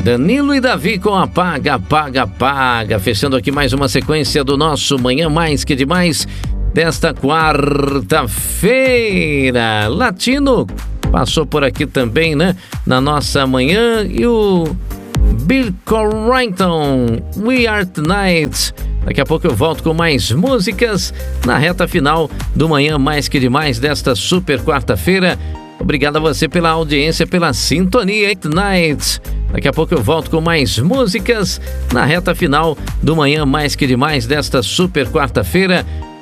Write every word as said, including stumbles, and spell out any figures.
Danilo e Davi com Apaga, Apaga, Apaga. Fechando aqui mais uma sequência do nosso Manhã Mais Que Demais desta quarta-feira. Latino passou por aqui também, né? Na nossa manhã. E o Bill Corrington, We Are Tonight. Daqui a pouco eu volto com mais músicas na reta final do Manhã Mais Que Demais desta super quarta-feira. Obrigado a você pela audiência, pela sintonia. Tonight. Daqui a pouco eu volto com mais músicas na reta final do Manhã Mais Que Demais desta super quarta-feira.